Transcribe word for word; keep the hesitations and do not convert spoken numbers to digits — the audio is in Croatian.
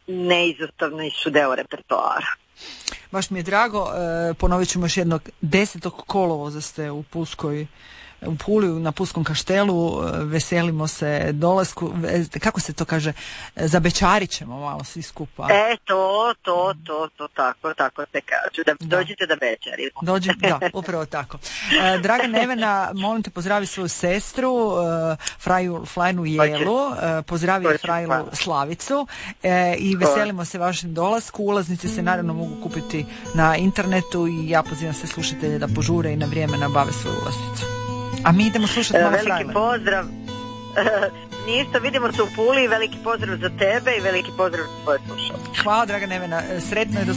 neizostavni su deo repertoara. Baš mi je drago, e, ponovit ćemo još jednog, desetog kolovoza ste u Pulskoj, u Puli, na Pulskom kaštelu, veselimo se dolasku, kako se to kaže, zabečarit ćemo malo svi skupa. E, to, to, to, to, tako, tako se kaže, da, da. Dođite da večerimo. Dođi, da, upravo tako. E, draga Nevena, molim te pozdravi svoju sestru, e, fraju Flajnu Jelu, e, pozdravi frajlu Slavicu e, i veselimo se vašem dolasku. Ulaznice se naravno mogu kupiti na internetu i ja pozivam sve slušatelje da požure i na vrijeme nabave svoju ulaznicu. A mi idemo slušati malo veliki Frajle. Pozdrav. Ništa, vidimo se u Puli i veliki pozdrav za tebe i veliki pozdrav za tvoje slušalce. Hvala, draga Nevena. Sretno i do